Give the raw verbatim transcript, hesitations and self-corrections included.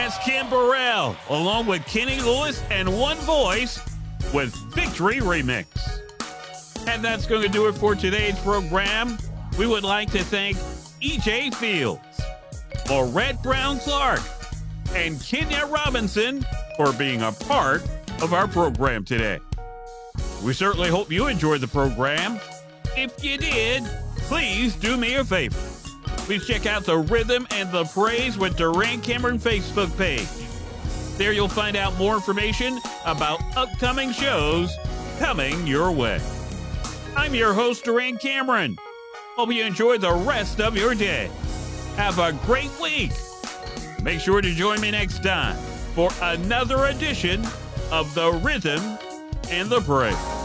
That's Kim Burrell, along with Kenny Lewis and One Voice with Victory Remix. And that's going to do it for today's program. We would like to thank E J Fields, Laurette Brown Clark, and Kenya Robinson for being a part of our program today. We certainly hope you enjoyed the program. If you did, please do me a favor. Please check out the Rhythm and the Praise with Duran Cameron Facebook page. There you'll find out more information about upcoming shows coming your way. I'm your host, Duran Cameron. Hope you enjoy the rest of your day. Have a great week. Make sure to join me next time for another edition of the Rhythm and the Praise.